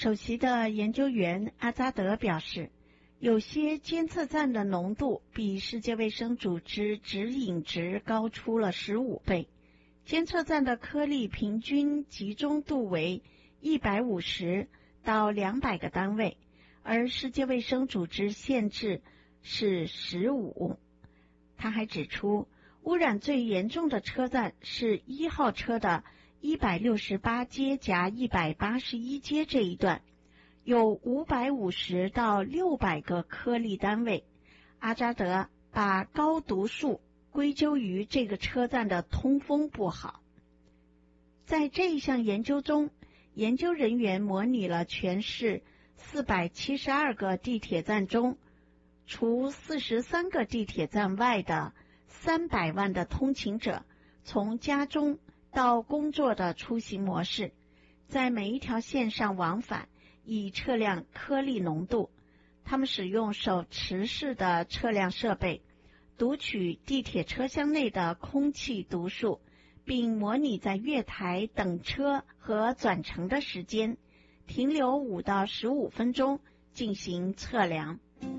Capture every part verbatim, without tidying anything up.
首席的研究员阿扎德表示，有些监测站的浓度比世界卫生组织指引值高出了十五倍，监测站的颗粒平均集中度为一百五十到两百个单位，而世界卫生组织限制是十五。他还指出，污染最严重的车站是一号车的一百六十八街夹一百八十一街这一段，有五百五十到六百个颗粒单位。阿扎德把高毒素归咎于这个车站的通风不好。在这一项研究中，研究人员模拟了全市四百七十二个地铁站中，除四十三个地铁站外的三百万的通勤者从家中到工作的出行模式，在每一条线上往返，以测量颗粒浓度。他们使用手持式的测量设备，读取地铁车厢内的空气读数，并模拟在月台等车和转乘的时间，停留五到十五分钟进行测量。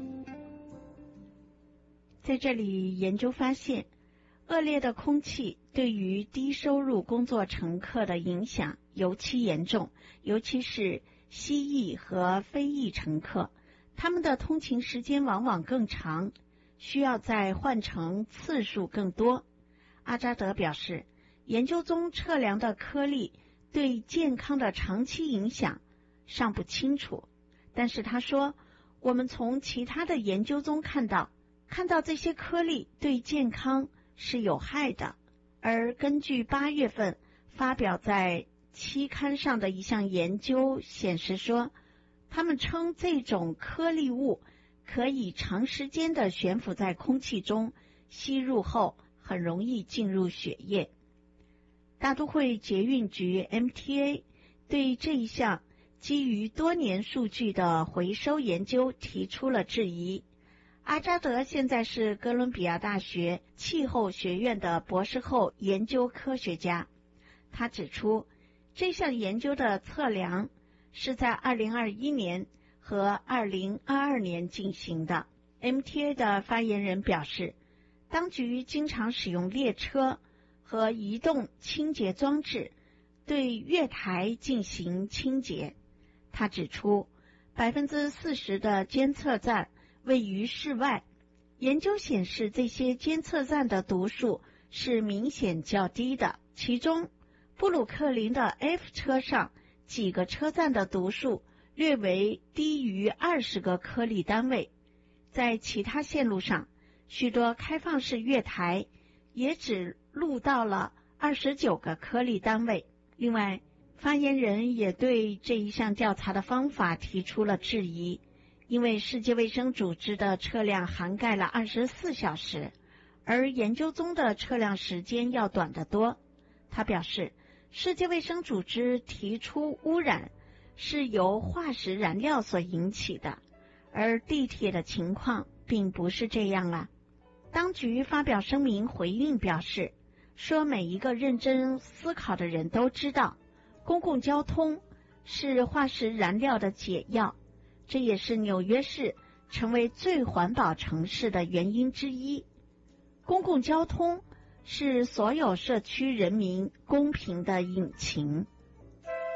在这里，研究发现，恶劣的空气对于低收入工作乘客的影响尤其严重，尤其是西裔和非裔乘客，他们的通勤时间往往更长，需要再换乘次数更多。阿扎德表示，研究中测量的颗粒对健康的长期影响尚不清楚，但是他说，我们从其他的研究中看到，看到这些颗粒对健康是有害的。而根据八月份发表在期刊上的一项研究显示说，他们称这种颗粒物可以长时间地悬浮在空气中，吸入后很容易进入血液。大都会捷运局 M T A 对这一项基于多年数据的回收研究提出了质疑。阿扎德现在是哥伦比亚大学气候学院的博士后研究科学家。他指出，这项研究的测量是在二零二一年和二零二二年进行的。 M T A 的发言人表示，当局经常使用列车和移动清洁装置对月台进行清洁。他指出， 百分之四十 的监测站位于室外，研究显示这些监测站的读数是明显较低的，其中布鲁克林的 F 车上几个车站的读数略为低于二十个颗粒单位，在其他线路上，许多开放式月台也只录到了二十九个颗粒单位。另外，发言人也对这一项调查的方法提出了质疑，因为世界卫生组织的测量涵盖了二十四小时，而研究中的测量时间要短得多。他表示，世界卫生组织提出污染是由化石燃料所引起的，而地铁的情况并不是这样啊。当局发表声明回应表示，说每一个认真思考的人都知道，公共交通是化石燃料的解药，这也是纽约市成为最环保城市的原因之一。公共交通是所有社区人民公平的引擎。